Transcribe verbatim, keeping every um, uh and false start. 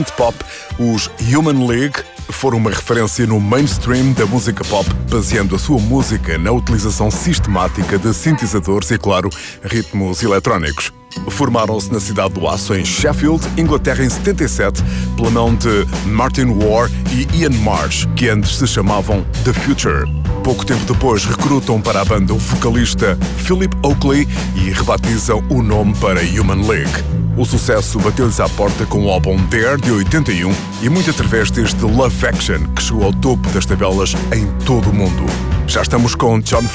pop, os Human League foram uma referência no mainstream da música pop, baseando a sua música na utilização sistemática de sintetizadores e, claro, ritmos eletrónicos. Formaram-se na cidade do Aço, em Sheffield, Inglaterra, em setenta e sete, pela mão de Martin Ward e Ian Marsh, que antes se chamavam The Future. Pouco tempo depois recrutam para a banda o vocalista Philip Oakley e rebatizam o nome para Human League. O sucesso bateu-lhes à porta com o álbum Dare, de oitenta e um, e muito através deste Love Action, que chegou ao topo das tabelas em todo o mundo. Já estamos com John